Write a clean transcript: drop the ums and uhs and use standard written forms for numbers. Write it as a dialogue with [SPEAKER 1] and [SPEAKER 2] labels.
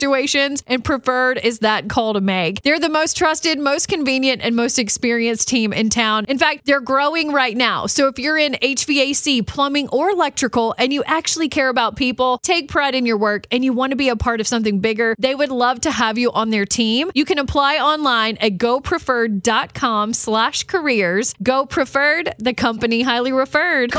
[SPEAKER 1] situations, and Preferred is that call to make. They're the most trusted, most convenient, and most experienced team in town. In fact, they're growing right now. So if you're in HVAC, plumbing, or electrical, and you actually care about people, take pride in your work, and you want to be a part of something bigger, they would love to have you on their team. You can apply online at gopreferred.com/careers. Go Preferred, the company highly referred.